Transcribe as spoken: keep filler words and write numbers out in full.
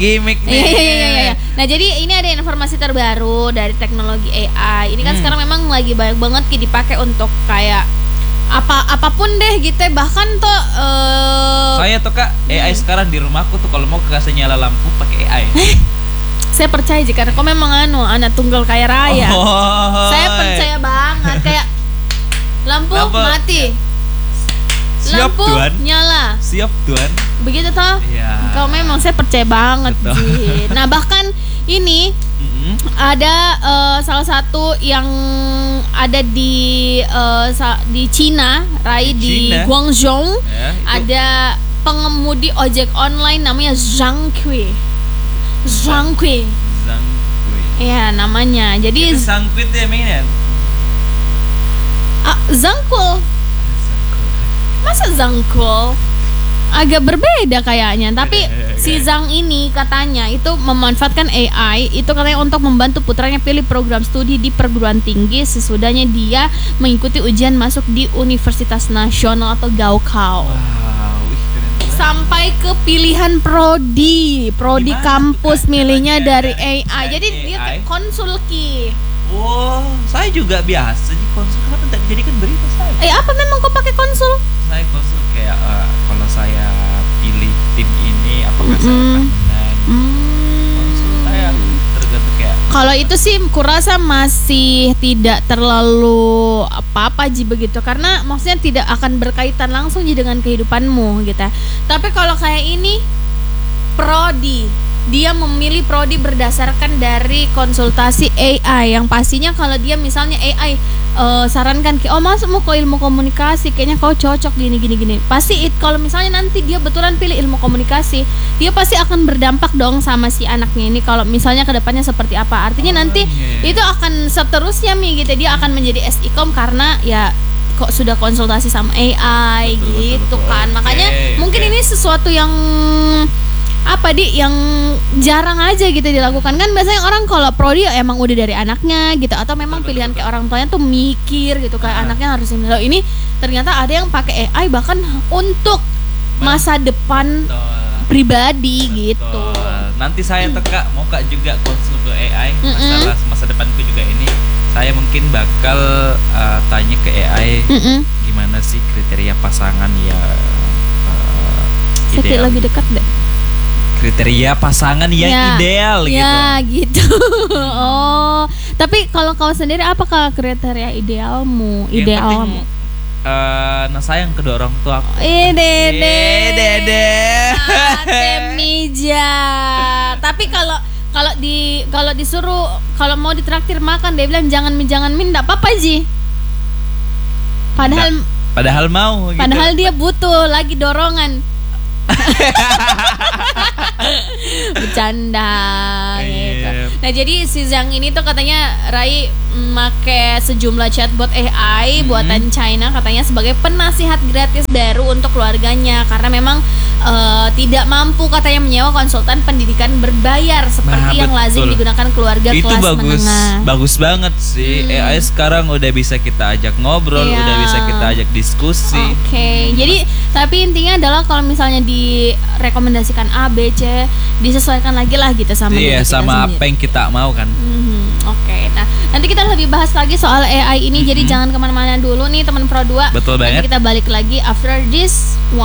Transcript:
gimmick nih. Iya, iya, iya, iya. Nah jadi ini ada informasi terbaru dari teknologi A I. Ini kan hmm. sekarang memang lagi banyak banget ki dipakai untuk kayak apa apapun deh gitu. Bahkan tuh uh, saya tuh kak A I hmm. sekarang di rumahku tuh kalau mau kasih nyala lampu pakai A I. Saya percaya sih karena kok memang anu anak tunggal kaya raya. Oh, saya percaya banget kayak lampu, lampu mati. Siap, lampu tuan. Nyala. Siap tuan. Begitu toh? Ya. Kau memang saya percaya banget sih. Nah bahkan ini mm-hmm. ada uh, salah satu yang ada di uh, di Cina, Rai di, di Guangzhou, ya, ada pengemudi ojek online namanya Zhang Kui. Zhang Kui. Zhang Kui. Iya namanya. Jadi Zhang Kui itu yang mainan. Ah, Zhangkul. Masa Zhangkul? Agak berbeda kayaknya. Tapi si Zhang ini katanya itu memanfaatkan A I itu katanya untuk membantu putranya pilih program studi di perguruan tinggi sesudahnya dia mengikuti ujian masuk di Universitas Nasional atau Gaokao. Wow, sampai ke pilihan prodi, prodi Gimana kampus milihnya dari A I. Jadi A I? Dia konsul ki. Oh, saya juga biasa di konsul. Kenapa tidak dijadikan berita saya? Eh, apa memang kau pakai konsul? Saya konsul kayak uh, kalau saya pilih tim ini, apakah mm-hmm. saya akan menang? Mm. Konsul saya tergantung kayak. Kalau itu sih, kurasa masih tidak terlalu apa-apa ji begitu, karena maksudnya tidak akan berkaitan langsung ji dengan kehidupanmu gitu. Tapi kalau kayak ini, prodi. Dia memilih prodi berdasarkan dari konsultasi A I yang pastinya kalau dia misalnya A I uh, sarankan ke oh masuk mau ke ilmu komunikasi kayaknya kau cocok gini gini gini pasti it, kalau misalnya nanti dia betulan pilih ilmu komunikasi dia pasti akan berdampak dong sama si anaknya ini kalau misalnya kedepannya seperti apa artinya oh, nanti yeah. itu akan seterusnya mi gitu dia akan menjadi S I K O M karena ya kok sudah konsultasi sama A I betul, gitu betul, betul. kan okay, makanya okay. mungkin ini sesuatu yang apa di yang jarang aja gitu dilakukan kan biasanya orang kalau prodi ya emang udah dari anaknya gitu atau memang betul, pilihan betul, kayak orang tuanya tuh mikir gitu kayak ah. anaknya harus ini loh ini ternyata ada yang pakai A I bahkan untuk masa depan betul. pribadi betul. gitu. Nanti saya tuh kak mau kak juga konsul ke A I Mm-mm. masalah masa depanku juga ini saya mungkin bakal uh, tanya ke A I Mm-mm. gimana sih kriteria pasangan ya uh, ideal. Lebih dekat deh. Kriteria pasangan yang ya, ideal ya, gitu. Ya gitu. Oh, tapi kalau kau sendiri apakah kriteria idealmu? Idealmu? Uh, nah sayang kedua orang tua aku. Eh dede, dede. Temija. Tapi kalau kalau di kalau disuruh kalau mau ditraktir makan dia bilang jangan min jangan min enggak apa-apa ji. Padahal nah, padahal mau. Padahal gitu. dia butuh lagi dorongan. Bercanda gitu. Nah jadi si Zhang ini tuh katanya Rai make sejumlah chatbot A I hmm. buatan China katanya sebagai penasihat gratis baru untuk keluarganya karena memang uh, tidak mampu katanya menyewa konsultan pendidikan berbayar seperti nah, yang betul. lazim digunakan keluarga itu kelas bagus, menengah. Bagus banget sih hmm. A I sekarang udah bisa kita ajak ngobrol, yeah. udah bisa kita ajak diskusi. Oke, okay. hmm. jadi tapi intinya adalah kalau misalnya direkomendasikan A, B, C disesuaikan lagi lah gitu sama iya, sama sendiri. apa yang kita mau kan. Mm-hmm. Oke, okay. Nah nanti kita lebih bahas lagi soal A I ini. Mm-hmm. Jadi jangan kemana-mana dulu nih teman Pro dua. Betul banget. Nanti kita balik lagi after this one.